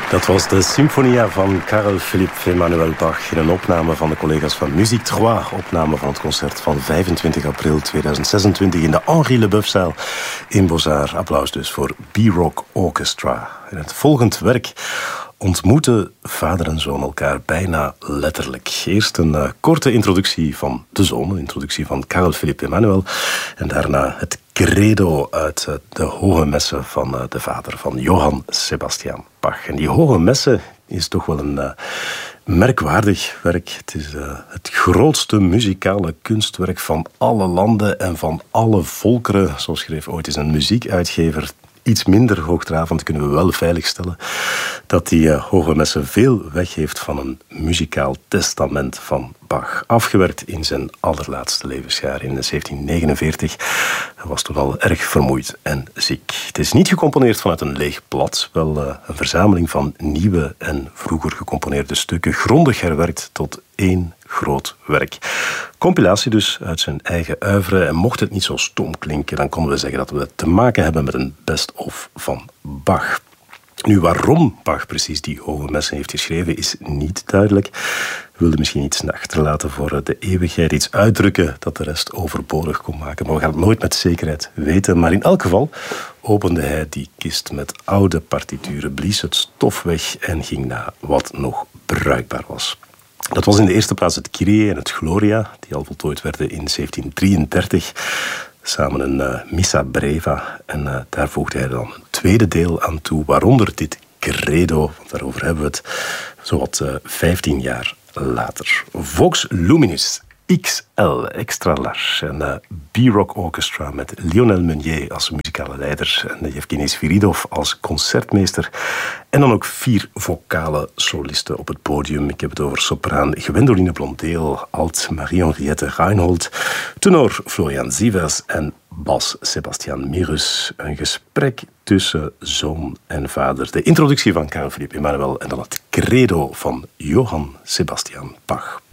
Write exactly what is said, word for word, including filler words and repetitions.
Dat was de Symphonia van Carl Philippe Emmanuel Bach in een opname van de collega's van Musique drie, opname van het concert van vijfentwintig april tweeduizend zesentwintig in de Henri Leboeufzaal in Beaux-Arts. Applaus dus voor B-Rock Orchestra. In het volgend werk ontmoeten vader en zoon elkaar bijna letterlijk. Eerst een uh, korte introductie van de zoon, een introductie van Carl Philippe Emmanuel, en daarna het credo uit uh, de Hoge Messe van uh, de vader, van Johann Sebastian Bach. En die Hoge Messe is toch wel een uh, merkwaardig werk. Het is uh, het grootste muzikale kunstwerk van alle landen en van alle volkeren. Zo schreef ooit eens een muziekuitgever. Iets minder hoogdravend kunnen we wel veiligstellen dat die uh, Hoge Messe veel weg heeft van een muzikaal testament van Bach. Afgewerkt in zijn allerlaatste levensjaar in zeventien negenenveertig. Hij was toen al erg vermoeid en ziek. Het is niet gecomponeerd vanuit een leeg blad, wel uh, een verzameling van nieuwe en vroeger gecomponeerde stukken, grondig herwerkt tot één groot werk. Compilatie dus uit zijn eigen oeuvre. En mocht het niet zo stom klinken, dan konden we zeggen dat we te maken hebben met een best-of van Bach. Nu, waarom Bach precies die Hoge Messe heeft geschreven, is niet duidelijk. We wilden misschien iets achterlaten voor de eeuwigheid, iets uitdrukken dat de rest overbodig kon maken. Maar we gaan het nooit met zekerheid weten. Maar in elk geval opende hij die kist met oude partituren, blies het stof weg en ging na wat nog bruikbaar was. Dat was in de eerste plaats het Kyrie en het Gloria, die al voltooid werden in zeventien drieëndertig. Samen een uh, Missa Breva. En uh, daar voegde hij dan een tweede deel aan toe, waaronder dit Credo, want daarover hebben we het, zowat uh, vijftien jaar later. Vox Luminis X L, extra large. Een uh, B-Rock Orchestra met Lionel Meunier als muzikale leider en Yevgeny Sviridov als concertmeester. En dan ook vier vocale solisten op het podium. Ik heb het over sopraan Gwendoline Blondeel, alt Marie-Henriette Reinhold, tenor Florian Sievers en bas Sebastian Mirus. Een gesprek tussen zoon en vader. De introductie van Carl Philippe Emmanuel en dan het credo van Johann Sebastian Bach.